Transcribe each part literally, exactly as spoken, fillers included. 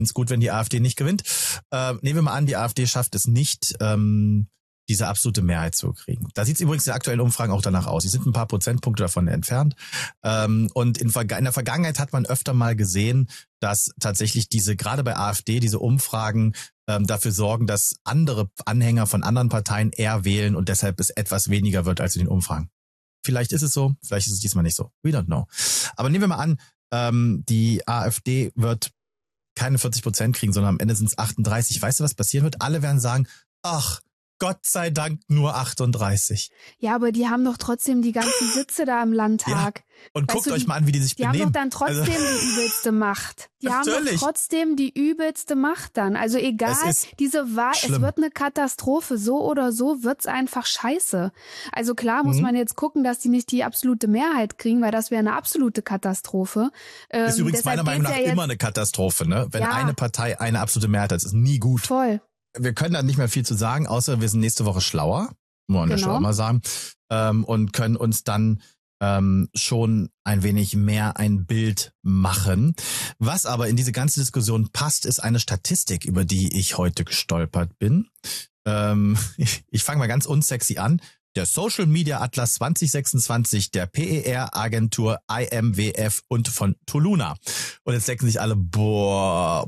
ist gut, wenn die AfD nicht gewinnt. Äh, nehmen wir mal an, die AfD schafft es nicht, ähm, diese absolute Mehrheit zu kriegen. Da sieht es übrigens in der aktuellen Umfragen auch danach aus. Sie sind ein paar Prozentpunkte davon entfernt. Ähm, und in, in der Vergangenheit hat man öfter mal gesehen, dass tatsächlich diese, gerade bei AfD, diese Umfragen ähm, dafür sorgen, dass andere Anhänger von anderen Parteien eher wählen und deshalb es etwas weniger wird als in den Umfragen. Vielleicht ist es so, vielleicht ist es diesmal nicht so. We don't know. Aber nehmen wir mal an, ähm, die AfD wird keine vierzig Prozent kriegen, sondern am Ende sind es achtunddreißig. Weißt du, was passieren wird? Alle werden sagen, ach, Gott sei Dank nur achtunddreißig. Ja, aber die haben doch trotzdem die ganzen Sitze da im Landtag. Ja. Und weißt guckt du, euch die, mal an, wie die sich die benehmen. Die haben doch dann trotzdem also, die übelste Macht. Die natürlich. haben doch trotzdem die übelste Macht dann. Also egal, diese Wahl, schlimm. Es wird eine Katastrophe. So oder so wird's einfach scheiße. Also klar muss mhm. man jetzt gucken, dass die nicht die absolute Mehrheit kriegen, weil das wäre eine absolute Katastrophe. Ähm, ist übrigens meiner Meinung nach ja immer eine Katastrophe, ne? Wenn ja. eine Partei eine absolute Mehrheit hat, das ist nie gut. Voll. Wir können da nicht mehr viel zu sagen, außer wir sind nächste Woche schlauer, muss man genau. mal sagen, ähm, und können uns dann ähm, schon ein wenig mehr ein Bild machen. Was aber in diese ganze Diskussion passt, ist eine Statistik, über die ich heute gestolpert bin. Ähm, ich ich fange mal ganz unsexy an. Der Social Media Atlas zwanzig sechsundzwanzig der P E R-Agentur I M W F und von Toluna. Und jetzt denken sich alle, boah,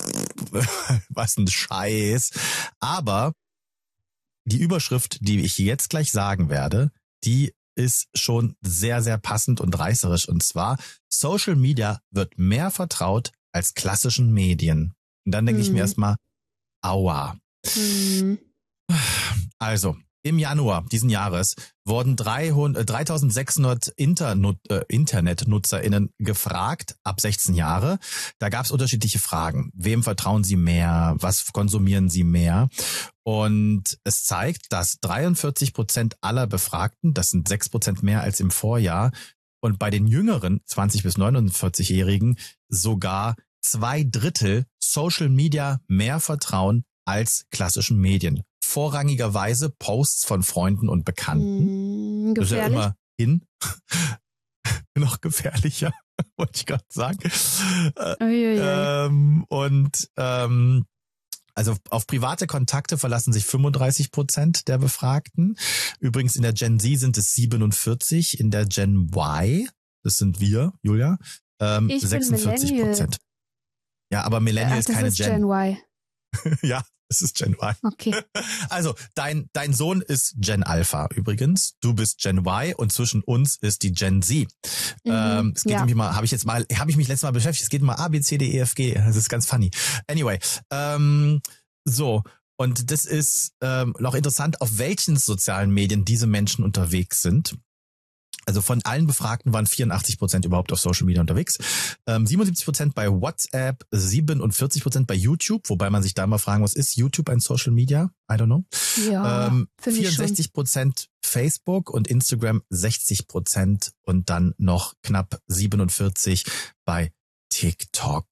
was ein Scheiß. Aber die Überschrift, die ich jetzt gleich sagen werde, die ist schon sehr, sehr passend und reißerisch. Und zwar, Social Media wird mehr vertraut als klassischen Medien. Und dann denke mhm. ich mir erstmal, aua. Mhm. Also, im Januar diesen Jahres wurden dreitausendsechshundert Internut, äh, InternetnutzerInnen gefragt, ab sechzehn Jahre. Da gab es unterschiedliche Fragen. Wem vertrauen sie mehr? Was konsumieren sie mehr? Und es zeigt, dass dreiundvierzig Prozent aller Befragten, das sind sechs Prozent mehr als im Vorjahr, und bei den jüngeren zwanzig bis neunundvierzig-Jährigen sogar zwei Drittel Social Media mehr vertrauen als klassischen Medien. Vorrangigerweise Posts von Freunden und Bekannten. Mm, gefährlich. Das ist ja immer hin. Noch gefährlicher, wollte ich gerade sagen. Ähm, und ähm, also auf private Kontakte verlassen sich fünfunddreißig Prozent der Befragten. Übrigens in der Gen Z sind es siebenundvierzig, in der Gen Y, das sind wir, Julia, ähm, ich sechsundvierzig Prozent. Ja, aber Millennial Ach, ist keine ist Gen. Gen Y. Ja, es ist Gen Y. Okay. Also, dein dein Sohn ist Gen Alpha übrigens. Du bist Gen Y und zwischen uns ist die Gen Z. Mhm, ähm, es geht ja. nämlich mal, habe ich jetzt mal, habe ich mich letztes Mal beschäftigt, es geht mal A, B, C, D, E, F, G. Das ist ganz funny. Anyway, ähm, so. Und das ist ähm, noch interessant, auf welchen sozialen Medien diese Menschen unterwegs sind. Also von allen Befragten waren vierundachtzig Prozent überhaupt auf Social Media unterwegs. Ähm, siebenundsiebzig Prozent bei WhatsApp, siebenundvierzig Prozent bei YouTube, wobei man sich da mal fragen muss, ist YouTube ein Social Media? I don't know. Ja, ähm, vierundsechzig Prozent Facebook und Instagram sechzig Prozent und dann noch knapp siebenundvierzig bei TikTok.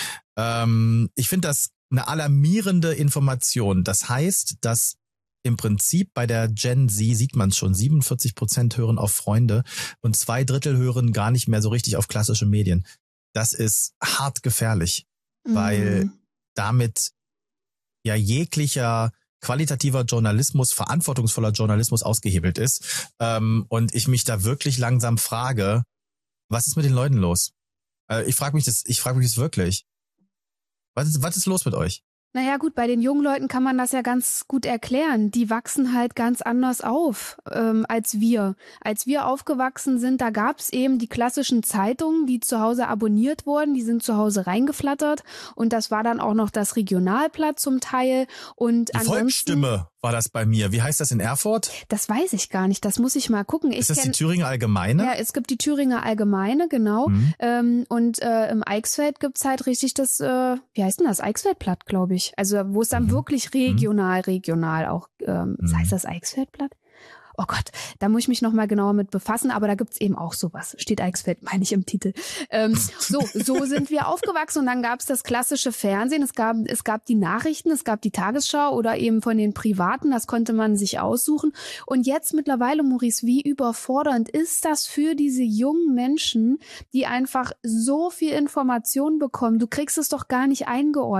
Ähm, ich finde das eine alarmierende Information. Das heißt, dass im Prinzip bei der Gen Z sieht man es schon, siebenundvierzig Prozent hören auf Freunde und zwei Drittel hören gar nicht mehr so richtig auf klassische Medien. Das ist hart gefährlich, mhm. weil damit ja jeglicher qualitativer Journalismus, verantwortungsvoller Journalismus ausgehebelt ist. Ähm, und ich mich da wirklich langsam frage, was ist mit den Leuten los? Äh, ich frage mich das, ich frage mich das wirklich. Was ist, was ist los mit euch? Naja gut, bei den jungen Leuten kann man das ja ganz gut erklären. Die wachsen halt ganz anders auf ähm, als wir. Als wir aufgewachsen sind, da gab's eben die klassischen Zeitungen, die zu Hause abonniert wurden. Die sind zu Hause reingeflattert und das war dann auch noch das Regionalblatt zum Teil. Und die Volksstimme war das bei mir. Wie heißt das in Erfurt? Das weiß ich gar nicht. Das muss ich mal gucken. Ich ist das kenn, die Thüringer Allgemeine? Ja, es gibt die Thüringer Allgemeine, genau. Mhm. Ähm, und äh, im Eichsfeld gibt's halt richtig das, äh, wie heißt denn das? Eichsfeldblatt, glaube ich. Also wo es dann mhm. wirklich regional, regional auch, ähm, mhm. heißt das Eichsfeldblatt? Oh Gott, da muss ich mich nochmal genauer mit befassen, aber da gibt's eben auch sowas. Steht Eichsfeld, meine ich im Titel. Ähm, so, so sind wir aufgewachsen und dann gab's das klassische Fernsehen, es gab, es gab die Nachrichten, es gab die Tagesschau oder eben von den Privaten, das konnte man sich aussuchen. Und jetzt mittlerweile, Maurice, wie überfordernd ist das für diese jungen Menschen, die einfach so viel Information bekommen? Du kriegst es doch gar nicht eingeordnet.